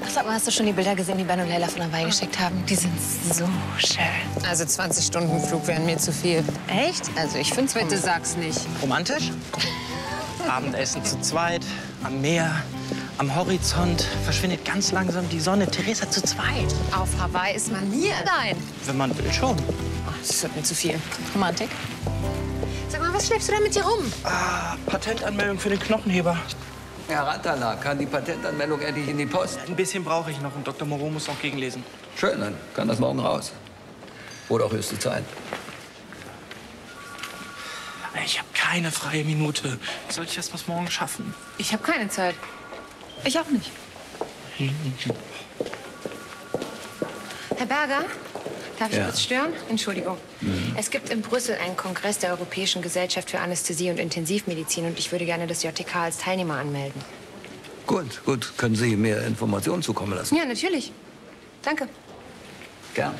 Sag mal, hast du schon die Bilder gesehen, die Ben und Leila von Hawaii geschickt haben? Die sind so schön. Also 20-Stunden-Flug wären mir zu viel. Echt? Also ich finde, bitte sag's nicht. Romantisch? Abendessen zu zweit, am Meer, am Horizont verschwindet ganz langsam die Sonne. Theresa, zu zweit. Auf Hawaii ist man nie allein. Wenn man will, schon. Oh, das wird mir zu viel. Romantik? Sag mal, was schleppst du da mit dir rum? Ah, Patentanmeldung für den Knochenheber. Herr Ratala, kann die Patentanmeldung endlich in die Post? Ein bisschen brauche ich noch und Dr. Moreau muss noch gegenlesen. Schön, dann kann das morgen raus. Oder auch höchste Zeit. Ich habe keine freie Minute. Wie soll ich das bis morgen schaffen? Ich habe keine Zeit. Ich auch nicht. Herr Berger, darf ich Ja. kurz stören? Entschuldigung. Es gibt in Brüssel einen Kongress der Europäischen Gesellschaft für Anästhesie und Intensivmedizin und ich würde gerne das JTK als Teilnehmer anmelden. Gut, gut. Können Sie mehr Informationen zukommen lassen? Ja, natürlich. Danke. Gern.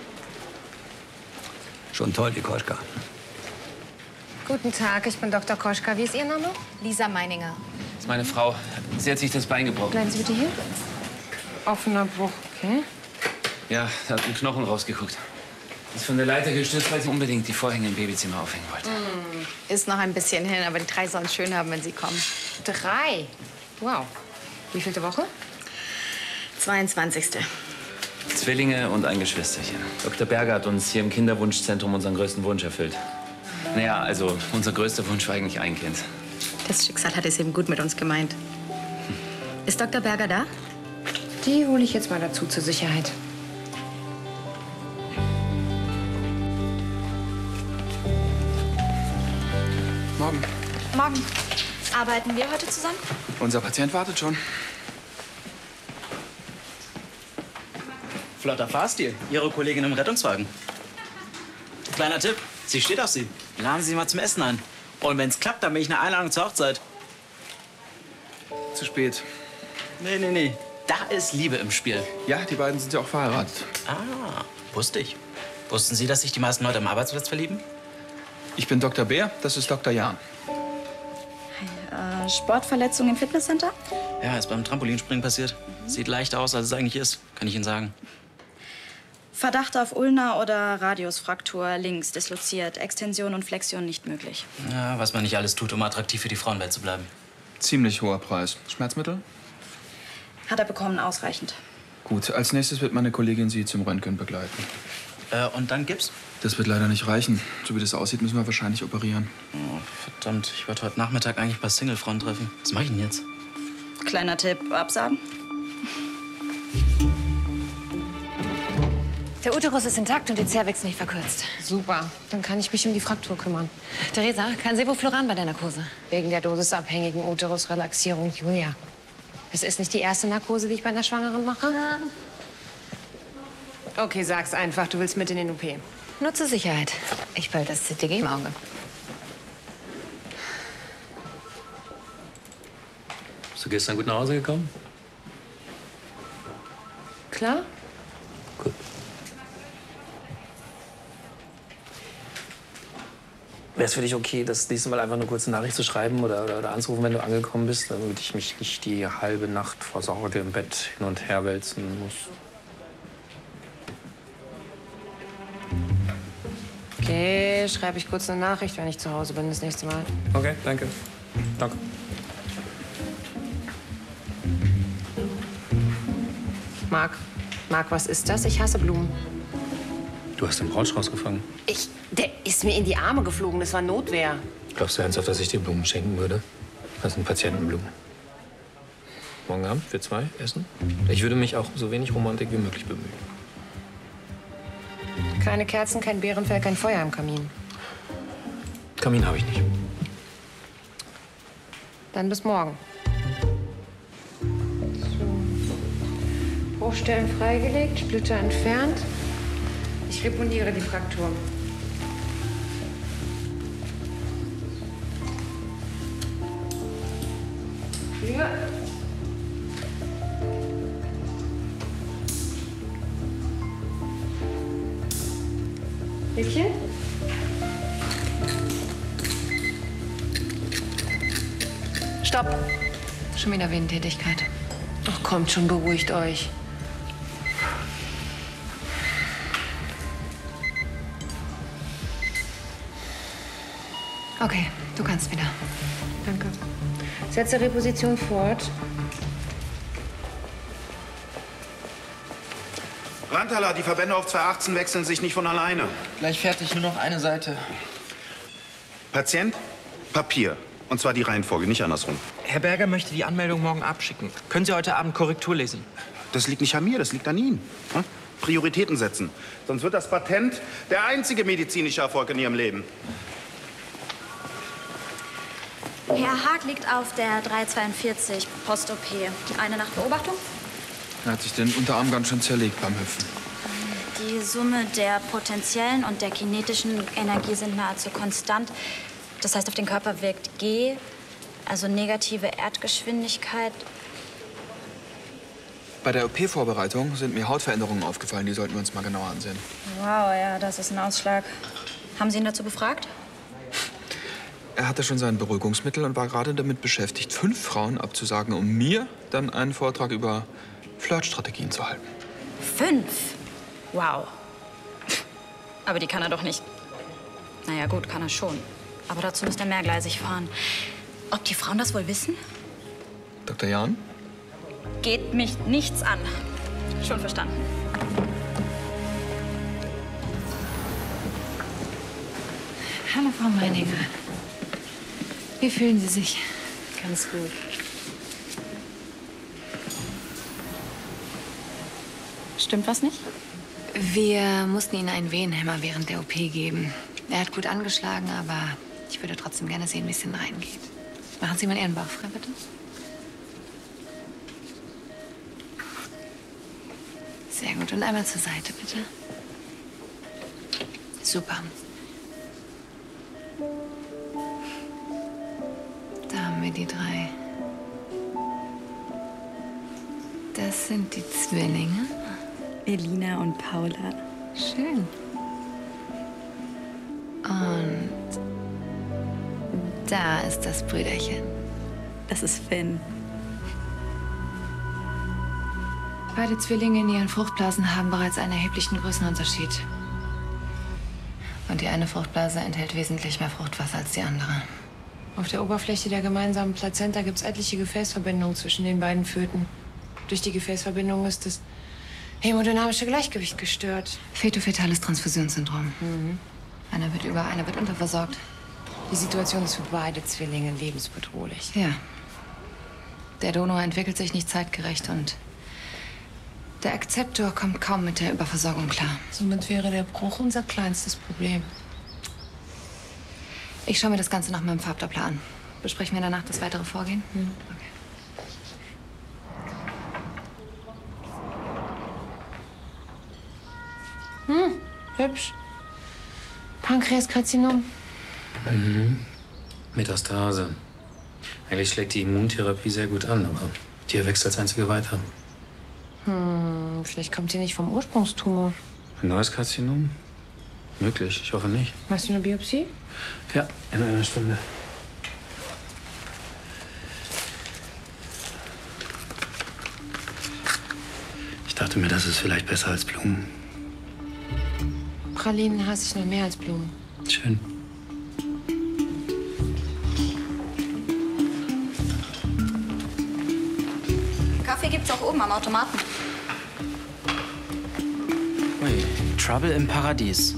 Schon toll, die Koschka. Guten Tag, ich bin Dr. Koschka. Wie ist Ihr Name? Lisa Meininger. Das ist meine Frau. Sie hat sich das Bein gebrochen. Bleiben Sie bitte hier. Offener Bruch, okay. Ja, da hat ein Knochen rausgeguckt. Ist von der Leiter gestürzt, weil sie unbedingt die Vorhänge im Babyzimmer aufhängen wollte. Ist noch ein bisschen hin, aber die 3 sollen es schön haben, wenn sie kommen. 3? Wow. Wievielte Woche? 22. Zwillinge und ein Geschwisterchen. Dr. Berger hat uns hier im Kinderwunschzentrum unseren größten Wunsch erfüllt. Naja, also unser größter Wunsch war eigentlich ein Kind. Das Schicksal hat es eben gut mit uns gemeint. Ist Dr. Berger da? Die hole ich jetzt mal dazu zur Sicherheit. Morgen. Morgen. Arbeiten wir heute zusammen? Unser Patient wartet schon. Flotter Fahrstil. Ihre Kollegin im Rettungswagen. Kleiner Tipp, sie steht auf Sie. Laden Sie sie mal zum Essen ein. Und wenn es klappt, dann bin ich eine Einladung zur Hochzeit. Zu spät. Nee. Da ist Liebe im Spiel. Ja, die beiden sind ja auch verheiratet. Ah, wusste ich. Wussten Sie, dass sich die meisten Leute am Arbeitsplatz verlieben? Ich bin Dr. Bär, das ist Dr. Jahn. Sportverletzung im Fitnesscenter? Ja, ist beim Trampolinspringen passiert. Sieht leichter aus, als es eigentlich ist, kann ich Ihnen sagen. Verdacht auf Ulna- oder Radiusfraktur links disloziert. Extension und Flexion nicht möglich. Ja, was man nicht alles tut, um attraktiv für die Frauenwelt zu bleiben. Ziemlich hoher Preis. Schmerzmittel? Hat er bekommen, ausreichend. Gut, als nächstes wird meine Kollegin Sie zum Röntgen begleiten. Und dann Gips? Das wird leider nicht reichen. So wie das aussieht, müssen wir wahrscheinlich operieren. Oh, verdammt, ich wollte heute Nachmittag eigentlich ein paar Singlefrauen treffen. Was mache ich denn jetzt? Kleiner Tipp, absagen. Der Uterus ist intakt und die Cervix nicht verkürzt. Super, dann kann ich mich um die Fraktur kümmern. Theresa, kein Sevofluran bei der Narkose. Wegen der dosisabhängigen Uterusrelaxierung, Julia. Das ist nicht die erste Narkose, die ich bei einer Schwangeren mache? Okay, sag's einfach, du willst mit in den OP. Nur zur Sicherheit. Ich behalte das CTG im Auge. Bist du gestern gut nach Hause gekommen? Klar? Gut. Wäre es für dich okay, das nächste Mal einfach eine kurze Nachricht zu schreiben oder anzurufen, wenn du angekommen bist, damit ich mich nicht die halbe Nacht vor Sorge im Bett hin und her wälzen muss? Okay, schreibe ich kurz eine Nachricht, wenn ich zu Hause bin das nächste Mal. Okay, danke. Danke. Marc, was ist das? Ich hasse Blumen. Du hast den Rausch rausgefangen. Der ist mir in die Arme geflogen, das war Notwehr. Glaubst du ernsthaft, dass ich dir Blumen schenken würde? Das sind Patientenblumen. Morgen Abend für 2 essen? Ich würde mich auch so wenig Romantik wie möglich bemühen. Keine Kerzen, kein Bärenfell, kein Feuer im Kamin. Kamin habe ich nicht. Dann bis morgen. So. Bruchstellen freigelegt, Splitter entfernt. Ich reponiere die Fraktur. Ja. Mädchen? Stopp. Schon wieder Wehentätigkeit. Doch kommt schon, beruhigt euch. Okay, du kannst wieder. Danke. Setze Reposition fort. Rantala, die Verbände auf 218 wechseln sich nicht von alleine. Gleich fertig, nur noch eine Seite. Patient, Papier. Und zwar die Reihenfolge, nicht andersrum. Herr Berger möchte die Anmeldung morgen abschicken. Können Sie heute Abend Korrektur lesen? Das liegt nicht an mir, das liegt an Ihnen. Hm? Prioritäten setzen. Sonst wird das Patent der einzige medizinische Erfolg in Ihrem Leben. Herr Haag liegt auf der 342 Post-OP. Eine Nachtbeobachtung? Er hat sich den Unterarm ganz schön zerlegt beim Hüpfen. Die Summe der potenziellen und der kinetischen Energie sind nahezu konstant. Das heißt, auf den Körper wirkt G, also negative Erdgeschwindigkeit. Bei der OP-Vorbereitung sind mir Hautveränderungen aufgefallen. Die sollten wir uns mal genauer ansehen. Wow, ja, das ist ein Ausschlag. Haben Sie ihn dazu befragt? Er hatte schon sein Beruhigungsmittel und war gerade damit beschäftigt, 5 Frauen abzusagen, um mir dann einen Vortrag über Flirtstrategien zu halten. 5? Wow. Aber die kann er doch nicht. Naja, gut, kann er schon. Aber dazu müsste er mehrgleisig fahren. Ob die Frauen das wohl wissen? Dr. Jahn? Geht mich nichts an. Schon verstanden. Hallo, Frau Meininger. Wie fühlen Sie sich? Ganz gut. Stimmt was nicht? Wir mussten Ihnen einen Wehenhemmer während der OP geben. Er hat gut angeschlagen, aber ich würde trotzdem gerne sehen, wie es hinten reingeht. Machen Sie mal Ihren Bauch frei, bitte. Sehr gut. Und einmal zur Seite, bitte. Super. Da haben wir die 3. Das sind die Zwillinge. Elina und Paula. Schön. Und da ist das Brüderchen. Das ist Finn. Beide Zwillinge in ihren Fruchtblasen haben bereits einen erheblichen Größenunterschied. Und die eine Fruchtblase enthält wesentlich mehr Fruchtwasser als die andere. Auf der Oberfläche der gemeinsamen Plazenta gibt es etliche Gefäßverbindungen zwischen den beiden Föten. Durch die Gefäßverbindung ist das hämodynamische Gleichgewicht gestört. Fetofetales Transfusionssyndrom. Einer wird über, einer wird unterversorgt. Die Situation ist für beide Zwillinge lebensbedrohlich. Ja. Der Donor entwickelt sich nicht zeitgerecht und der Akzeptor kommt kaum mit der Überversorgung klar. Somit wäre der Bruch unser kleinstes Problem. Ich schaue mir das Ganze nach meinem Farbdoppler an. Besprechen wir danach das weitere Vorgehen? Okay. Hübsch. Pankreaskarzinom. Metastase. Eigentlich schlägt die Immuntherapie sehr gut an, aber die wächst als einzige weiter. Vielleicht kommt die nicht vom Ursprungstumor. Ein neues Karzinom? Möglich, ich hoffe nicht. Machst du eine Biopsie? Ja, in einer Stunde. Ich dachte mir, das ist vielleicht besser als Blumen. Pralinen hasse ich noch mehr als Blumen. Schön. Kaffee gibt's auch oben am Automaten. Ui, Trouble im Paradies.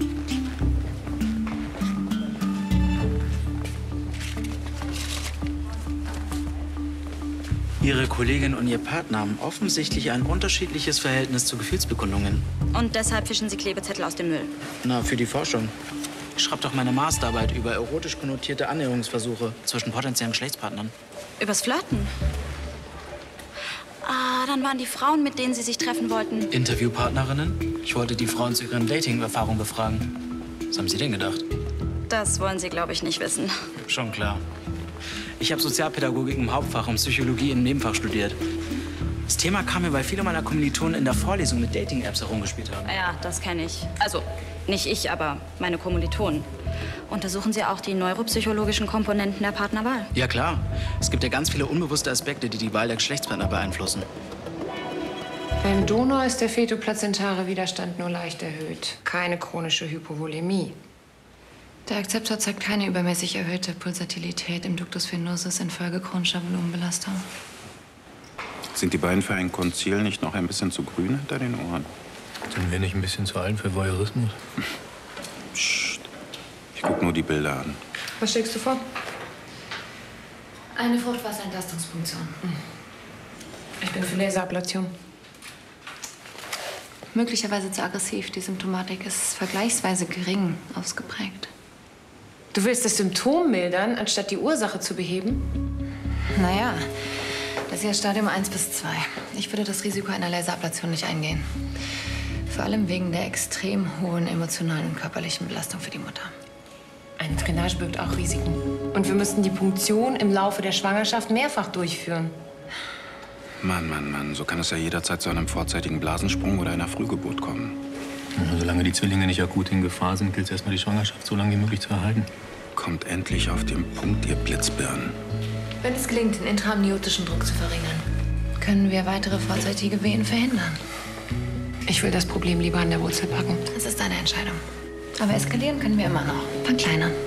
Ihre Kollegin und Ihr Partner haben offensichtlich ein unterschiedliches Verhältnis zu Gefühlsbekundungen. Und deshalb fischen Sie Klebezettel aus dem Müll. Na, für die Forschung. Ich schreibe doch meine Masterarbeit über erotisch konnotierte Annäherungsversuche zwischen potenziellen Geschlechtspartnern. Übers Flirten? Ah, dann waren die Frauen, mit denen Sie sich treffen wollten. Interviewpartnerinnen? Ich wollte die Frauen zu ihren Dating-Erfahrungen befragen. Was haben Sie denn gedacht? Das wollen Sie, glaube ich, nicht wissen. Schon klar. Ich habe Sozialpädagogik im Hauptfach und Psychologie im Nebenfach studiert. Das Thema kam mir, weil viele meiner Kommilitonen in der Vorlesung mit Dating-Apps herumgespielt haben. Ja, das kenne ich. Also, nicht ich, aber meine Kommilitonen. Untersuchen Sie auch die neuropsychologischen Komponenten der Partnerwahl? Ja, klar. Es gibt ja ganz viele unbewusste Aspekte, die die Wahl der Geschlechtspartner beeinflussen. Beim Donor ist der fetoplazentare Widerstand nur leicht erhöht. Keine chronische Hypovolämie. Der Akzeptor zeigt keine übermäßig erhöhte Pulsatilität im Ductus venosus infolge chronischer Volumenbelastung. Sind die beiden für ein Konzil nicht noch ein bisschen zu grün hinter den Ohren? Sind wir nicht ein bisschen zu alt für Voyeurismus? Psst. Ich guck nur die Bilder an. Was schlägst du vor? Eine Fruchtwasserentlastungspunktion. Ich bin für Laserablation. Möglicherweise zu aggressiv. Die Symptomatik ist vergleichsweise gering ausgeprägt. Du willst das Symptom mildern, anstatt die Ursache zu beheben? Naja, das ist ja Stadium 1 bis 2. Ich würde das Risiko einer Laserablation nicht eingehen. Vor allem wegen der extrem hohen emotionalen und körperlichen Belastung für die Mutter. Eine Drainage birgt auch Risiken. Und wir müssten die Punktion im Laufe der Schwangerschaft mehrfach durchführen. Mann, so kann es ja jederzeit zu einem vorzeitigen Blasensprung oder einer Frühgeburt kommen. Ja, solange die Zwillinge nicht akut in Gefahr sind, gilt es erstmal, die Schwangerschaft so lange wie möglich zu erhalten. Kommt endlich auf den Punkt, ihr Blitzbirnen. Wenn es gelingt, den intraamniotischen Druck zu verringern, können wir weitere vorzeitige Wehen verhindern. Ich will das Problem lieber an der Wurzel packen. Das ist deine Entscheidung. Aber eskalieren können wir immer noch. Fang klein an.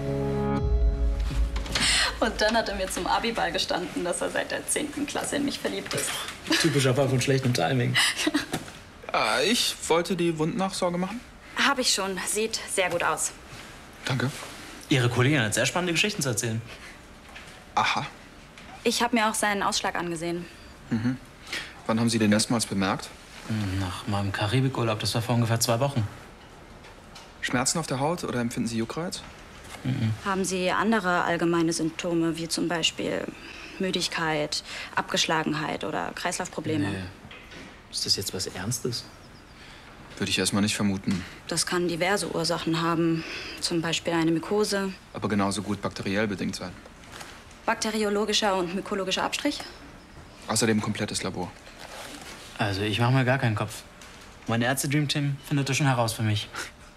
Und dann hat er mir zum Abiball gestanden, dass er seit der 10. Klasse in mich verliebt ist. Typischer Fall von schlechtem Timing. Ich wollte die Wundnachsorge machen. Habe ich schon. Sieht sehr gut aus. Danke. Ihre Kollegin hat sehr spannende Geschichten zu erzählen. Aha. Ich habe mir auch seinen Ausschlag angesehen. Wann haben Sie den erstmals bemerkt? Nach meinem Karibikurlaub, das war vor ungefähr 2 Wochen. Schmerzen auf der Haut oder empfinden Sie Juckreiz? Haben Sie andere allgemeine Symptome, wie zum Beispiel Müdigkeit, Abgeschlagenheit oder Kreislaufprobleme? Nee. Ist das jetzt was Ernstes? Würde ich erstmal nicht vermuten. Das kann diverse Ursachen haben, zum Beispiel eine Mykose, Aber genauso gut bakteriell bedingt sein. bakteriologischer und mykologischer Abstrich. Außerdem komplettes Labor. Also, ich mache mir gar keinen Kopf. Mein Ärzte-Dream-Team findet das schon heraus für mich.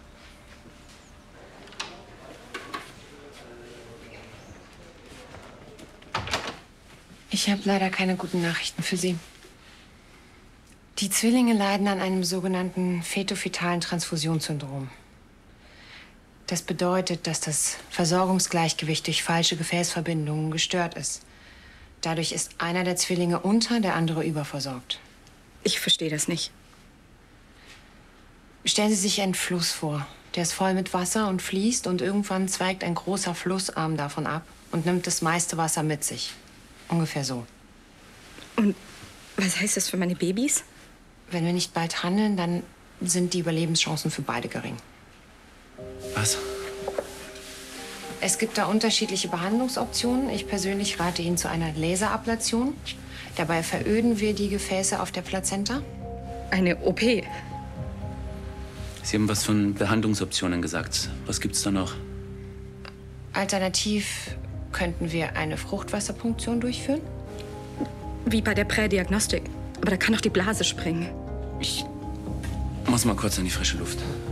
Ich habe leider keine guten Nachrichten für Sie. Die Zwillinge leiden an einem sogenannten fetofetalen Transfusionssyndrom. Das bedeutet, dass das Versorgungsgleichgewicht durch falsche Gefäßverbindungen gestört ist. Dadurch ist einer der Zwillinge unter, der andere überversorgt. Ich verstehe das nicht. Stellen Sie sich einen Fluss vor. Der ist voll mit Wasser und fließt und irgendwann zweigt ein großer Flussarm davon ab und nimmt das meiste Wasser mit sich. Ungefähr so. Und was heißt das für meine Babys? Wenn wir nicht bald handeln, dann sind die Überlebenschancen für beide gering. Was? Es gibt da unterschiedliche Behandlungsoptionen. Ich persönlich rate Ihnen zu einer Laserablation. Dabei veröden wir die Gefäße auf der Plazenta. Eine OP. Sie haben was von Behandlungsoptionen gesagt. Was gibt's da noch? Alternativ könnten wir eine Fruchtwasserpunktion durchführen. Wie bei der Prädiagnostik. Aber da kann auch die Blase springen. Ich muss mal kurz an die frische Luft.